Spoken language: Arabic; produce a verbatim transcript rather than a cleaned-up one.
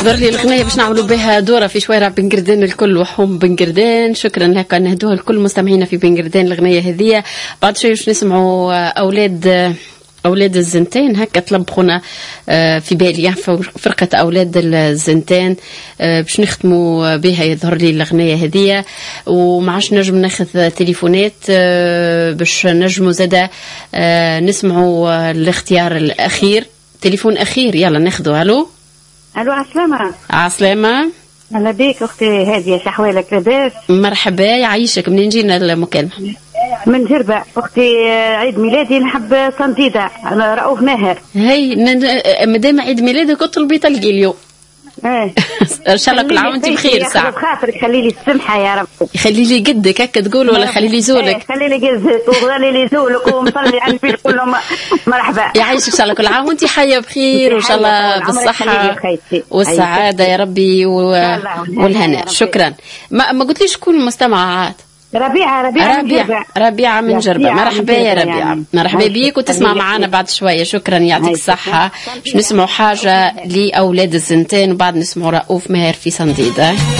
احضر لي الغنية باش نعملوا بها دورة في شوارع بن قردان الكل وحوم بن قردان. شكرا لك، نهدوها الكل مستمعينا في بن قردان الغنية هذه. بعد شوي باش نسمعوا أولاد أولاد الزنتين، هكا طلبخونا في بالي فرقة أولاد الزنتين باش نختموا بها يظهر لي الأغنية هذه. ومعاش نجم ناخذ تليفونات باش نجموا زادا نسمعوا الاختيار الأخير. تليفون أخير يلا ناخذه. ألو الو عسلامة. عسلامة. اهلا بيك اختي هاديه، شحوالك لاباس؟ مرحبا يعيشك. منين جينا المكالمه؟ من جربة اختي. عيد ميلادي نحب صنديدة، انا رؤوف ماهر. هي مادام عيد ميلادك اطلبي تلقي اليوم. ايه ان شاء الله كل عام وانت بخير. ساعه خاطرك خلي لي السمحه يا رب. خلي لي قدك هكا تقول ولا خلي لي زولك؟ ايه خلي لي قدك وخلي لي زولك ومصلي على النبي كلهم مرحبا. يعيشك ان شاء الله كل عام وانت حيه بخير وان شاء الله بالصحه والسعاده يا ربي والهناء. شكرا. ما, ما قلتليش شكون المستمعات؟ ربيعة ربيعة ربيعة ربيعة من جربة. مرحبا يا ربيعة، مرحبا بيك وتسمع معنا بعد شوية. شكرا يعطيك الصحة. باش نسمعوا حاجة لأولاد الزنتين وبعد نسمعوا رؤوف ماهر في صنديدة.